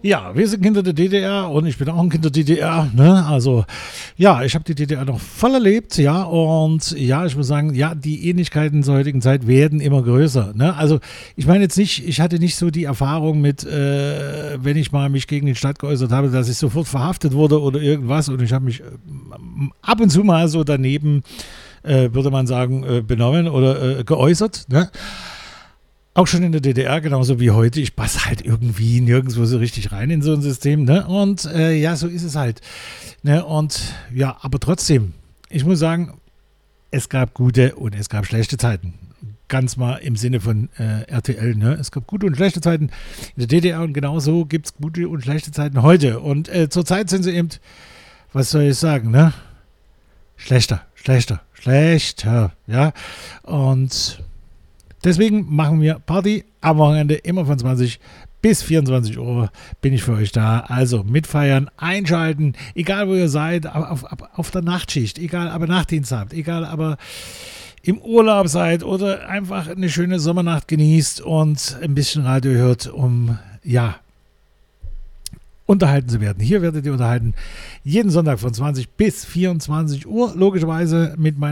Ja, wir sind Kinder der DDR und ich bin auch ein Kind der DDR. Ne? Also, ja, ich habe die DDR noch voll erlebt, ja. Und ja, ich muss sagen, ja, die Ähnlichkeiten zur heutigen Zeit werden immer größer. Ne? Also, ich meine jetzt nicht, ich hatte nicht so die Erfahrung mit, wenn ich mal mich gegen den Staat geäußert habe, dass ich sofort verhaftet wurde oder irgendwas. Und ich habe mich ab und zu mal so daneben, würde man sagen, benommen oder geäußert. Ne? Auch schon in der DDR, genauso wie heute. Ich passe halt irgendwie nirgendwo so richtig rein in so ein System. Ne? Und ja, so ist es halt. Ne? Und ja, aber trotzdem, ich muss sagen, es gab gute und es gab schlechte Zeiten. Ganz mal im Sinne von RTL. Ne? Es gab gute und schlechte Zeiten in der DDR und genauso gibt es gute und schlechte Zeiten heute. Und zurzeit sind sie eben, was soll ich sagen, ne? Schlechter. Ja. Und deswegen machen wir Party am Wochenende immer von 20 bis 24 Uhr bin ich für euch da. Also mitfeiern, einschalten, egal wo ihr seid, auf der Nachtschicht, egal ob ihr Nachtdienst habt, egal ob ihr im Urlaub seid oder einfach eine schöne Sommernacht genießt und ein bisschen Radio hört, um ja unterhalten zu werden. Hier werdet ihr unterhalten jeden Sonntag von 20 bis 24 Uhr, logischerweise mit meinem